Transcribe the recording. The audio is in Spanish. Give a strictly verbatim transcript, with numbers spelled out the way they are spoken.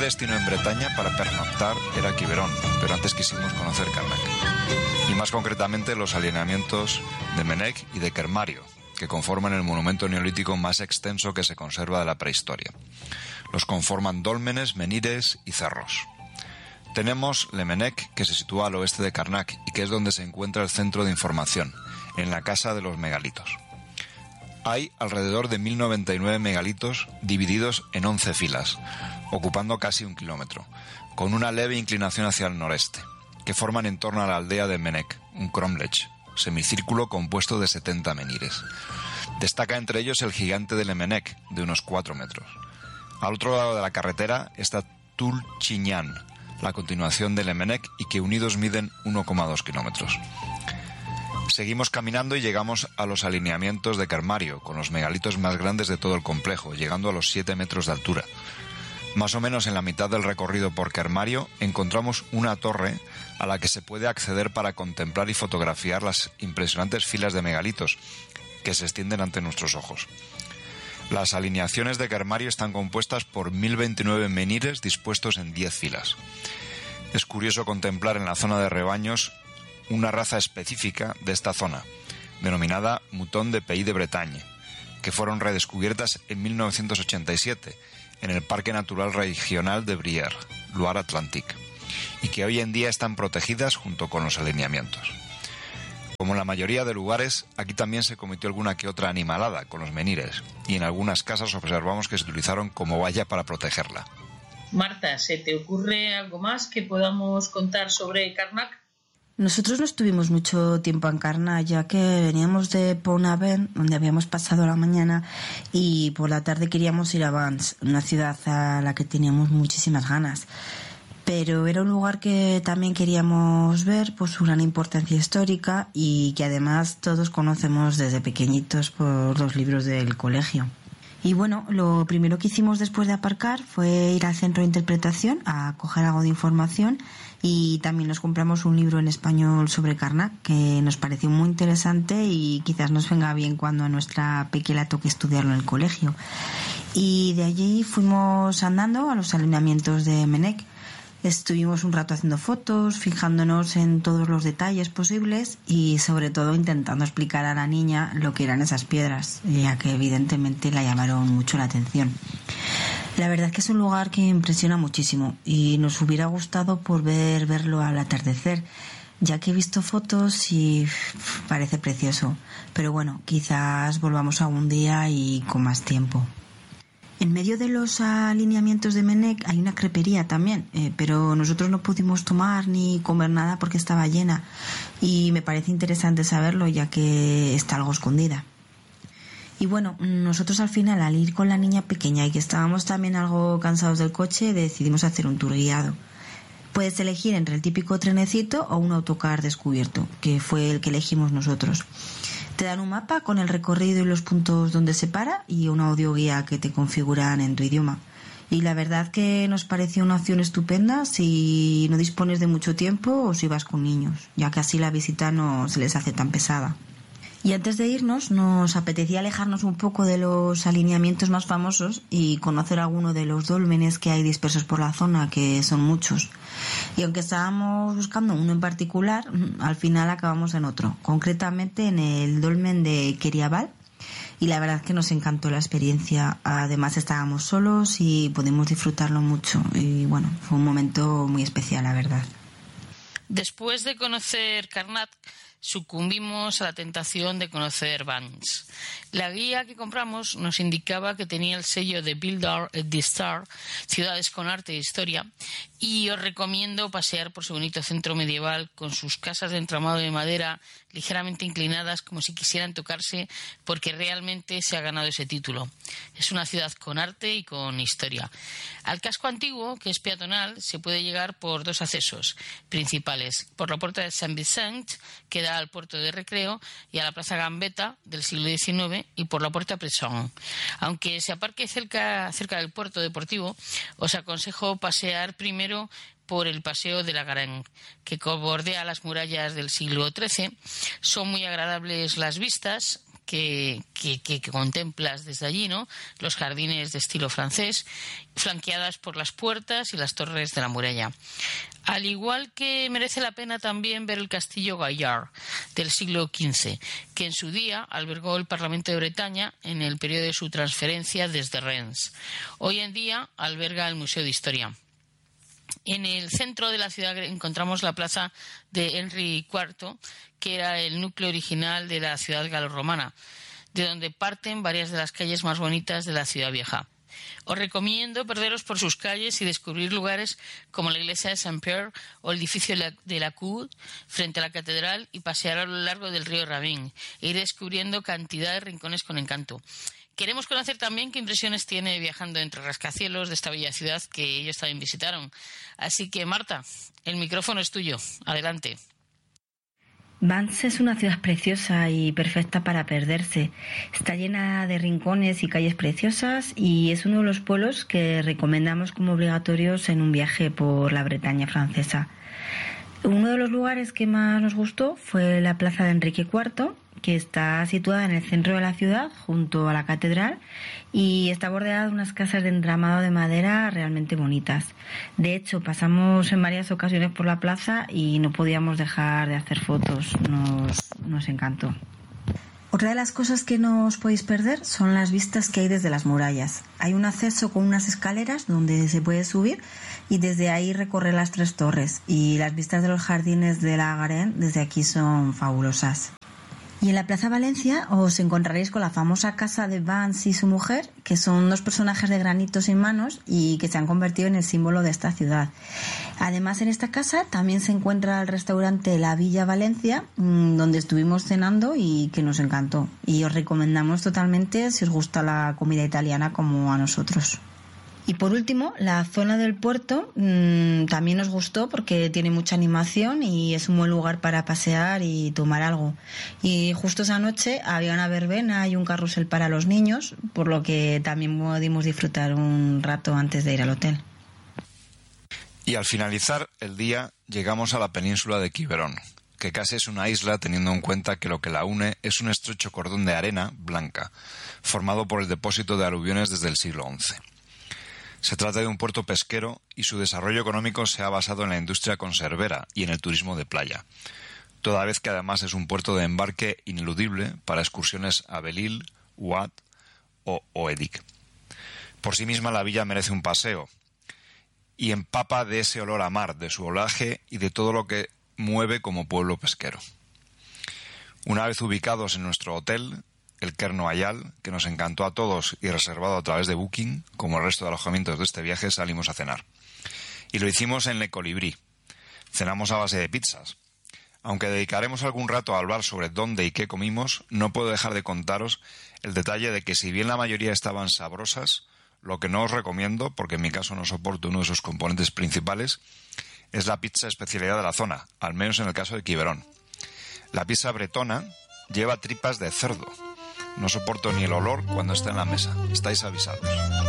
destino en Bretaña para pernoctar era Quiberón, pero antes quisimos conocer Carnac. Y más concretamente los alineamientos de Menec y de Kermario, que conforman el monumento neolítico más extenso que se conserva de la prehistoria. Los conforman dólmenes, menires y cerros. Tenemos Le Menec, que se sitúa al oeste de Carnac y que es donde se encuentra el centro de información, en la Casa de los Megalitos. Hay alrededor de mil noventa y nueve megalitos divididos en once filas, ocupando casi un kilómetro, con una leve inclinación hacia el noreste, que forman en torno a la aldea de Menec, un cromlech, semicírculo compuesto de setenta menires. Destaca entre ellos el gigante de Le Menec, de unos cuatro metros. Al otro lado de la carretera está Tulchignan, la continuación de Le Menec, y que unidos miden uno coma dos kilómetros. Seguimos caminando y llegamos a los alineamientos de Kermario, con los megalitos más grandes de todo el complejo, llegando a los siete metros de altura. Más o menos en la mitad del recorrido por Kermario encontramos una torre a la que se puede acceder para contemplar y fotografiar las impresionantes filas de megalitos que se extienden ante nuestros ojos. Las alineaciones de Kermario están compuestas por mil veintinueve menires dispuestos en diez filas. Es curioso contemplar en la zona de rebaños una raza específica de esta zona, denominada Mouton de Pays de Bretagne, que fueron redescubiertas en mil novecientos ochenta y siete en el Parque Natural Regional de Brière, Loire-Atlantique, y que hoy en día están protegidas junto con los alineamientos. Como en la mayoría de lugares, aquí también se cometió alguna que otra animalada con los menires, y en algunas casas observamos que se utilizaron como valla para protegerla. Marta, ¿se te ocurre algo más que podamos contar sobre Carnac? Nosotros no estuvimos mucho tiempo en Carnac, ya que veníamos de Pont-Aven, donde habíamos pasado la mañana, y por la tarde queríamos ir a Vannes, una ciudad a la que teníamos muchísimas ganas. Pero era un lugar que también queríamos ver por su gran importancia histórica y que además todos conocemos desde pequeñitos por los libros del colegio. Y bueno, lo primero que hicimos después de aparcar fue ir al centro de interpretación a coger algo de información, y también nos compramos un libro en español sobre Carnac que nos pareció muy interesante y quizás nos venga bien cuando a nuestra pequeña toque estudiarlo en el colegio. Y de allí fuimos andando a los alineamientos de Menec. Estuvimos un rato haciendo fotos, fijándonos en todos los detalles posibles y sobre todo intentando explicar a la niña lo que eran esas piedras, ya que evidentemente la llamaron mucho la atención. La verdad es que es un lugar que impresiona muchísimo y nos hubiera gustado poder verlo al atardecer, ya que he visto fotos y parece precioso. Pero bueno, quizás volvamos algún día y con más tiempo. En medio de los alineamientos de Menec hay una crepería también, eh, pero nosotros no pudimos tomar ni comer nada porque estaba llena, y me parece interesante saberlo ya que está algo escondida. Y bueno, nosotros al final, al ir con la niña pequeña y que estábamos también algo cansados del coche, decidimos hacer un tour guiado. Puedes elegir entre el típico trenecito o un autocar descubierto, que fue el que elegimos nosotros. Te dan un mapa con el recorrido y los puntos donde se para y una audioguía que te configuran en tu idioma. Y la verdad que nos pareció una opción estupenda si no dispones de mucho tiempo o si vas con niños, ya que así la visita no se les hace tan pesada. Y antes de irnos, nos apetecía alejarnos un poco de los alineamientos más famosos y conocer alguno de los dólmenes que hay dispersos por la zona, que son muchos. Y aunque estábamos buscando uno en particular, al final acabamos en otro, concretamente en el dolmen de Queriaval. Y la verdad que nos encantó la experiencia. Además estábamos solos y pudimos disfrutarlo mucho. Y bueno, fue un momento muy especial, la verdad. Después de conocer Carnac, sucumbimos a la tentación de conocer Vannes. La guía que compramos nos indicaba que tenía el sello de Builder et d'Histoire, ciudades con arte e historia, y os recomiendo pasear por su bonito centro medieval con sus casas de entramado de madera ligeramente inclinadas como si quisieran tocarse, porque realmente se ha ganado ese título. Es una ciudad con arte y con historia. Al casco antiguo, que es peatonal, se puede llegar por dos accesos principales: por la puerta de Saint-Vincent, que da al puerto de recreo y a la plaza Gambetta del siglo diecinueve, y por la puerta Presson. Aunque se aparque cerca, cerca del puerto deportivo, os aconsejo pasear primero por el paseo de la Garenne, que bordea las murallas del siglo trece. Son muy agradables las vistas, que, que, que, que contemplas desde allí, ¿no? Los jardines de estilo francés, flanqueadas por las puertas y las torres de la muralla. Al igual que merece la pena también ver el castillo Gaillard del siglo quince, que en su día albergó el Parlamento de Bretaña en el periodo de su transferencia desde Rennes. Hoy en día alberga el Museo de Historia. En el centro de la ciudad encontramos la plaza de Henry cuarto, que era el núcleo original de la ciudad galorromana, de donde parten varias de las calles más bonitas de la ciudad vieja. Os recomiendo perderos por sus calles y descubrir lugares como la iglesia de Saint-Pierre o el edificio de la Cour frente a la catedral y pasear a lo largo del río Ravin e ir descubriendo cantidad de rincones con encanto. Queremos conocer también qué impresiones tiene viajando entre rascacielos de esta bella ciudad que ellos también visitaron. Así que, Marta, el micrófono es tuyo. Adelante. Vannes es una ciudad preciosa y perfecta para perderse. Está llena de rincones y calles preciosas y es uno de los pueblos que recomendamos como obligatorios en un viaje por la Bretaña francesa. Uno de los lugares que más nos gustó fue la plaza de Enrique cuarto, que está situada en el centro de la ciudad, junto a la catedral, y está bordeada de unas casas de entramado de madera realmente bonitas. De hecho, pasamos en varias ocasiones por la plaza y no podíamos dejar de hacer fotos. Nos, nos encantó. Otra de las cosas que no os podéis perder son las vistas que hay desde las murallas. Hay un acceso con unas escaleras donde se puede subir y desde ahí recorrer las tres torres. Y las vistas de los jardines de la Garenne desde aquí son fabulosas. Y en la Plaza Valencia os encontraréis con la famosa casa de Vannes y su mujer, que son dos personajes de granito sin manos y que se han convertido en el símbolo de esta ciudad. Además, en esta casa también se encuentra el restaurante La Villa Valencia, donde estuvimos cenando y que nos encantó. Y os recomendamos totalmente si os gusta la comida italiana como a nosotros. Y por último, la zona del puerto mmm, también nos gustó porque tiene mucha animación y es un buen lugar para pasear y tomar algo. Y justo esa noche había una verbena y un carrusel para los niños, por lo que también pudimos disfrutar un rato antes de ir al hotel. Y al finalizar el día llegamos a la península de Quiberon, que casi es una isla teniendo en cuenta que lo que la une es un estrecho cordón de arena blanca, formado por el depósito de aluviones desde el siglo once. Se trata de un puerto pesquero y su desarrollo económico se ha basado en la industria conservera y en el turismo de playa, toda vez que además es un puerto de embarque ineludible para excursiones a Belle-Île, Ouad o Oedic. Por sí misma la villa merece un paseo y empapa de ese olor a mar, de su olaje y de todo lo que mueve como pueblo pesquero. Una vez ubicados en nuestro hotel, el Cair Noyal, que nos encantó a todos y reservado a través de Booking, como el resto de alojamientos de este viaje, salimos a cenar. Y lo hicimos en Le Colibrí. Cenamos a base de pizzas. Aunque dedicaremos algún rato a hablar sobre dónde y qué comimos, no puedo dejar de contaros el detalle de que si bien la mayoría estaban sabrosas, lo que no os recomiendo, porque en mi caso no soporto uno de sus componentes principales, es la pizza especialidad de la zona, al menos en el caso de Quiberon. La pizza bretona lleva tripas de cerdo. No soporto ni el olor cuando está en la mesa. Estáis avisados.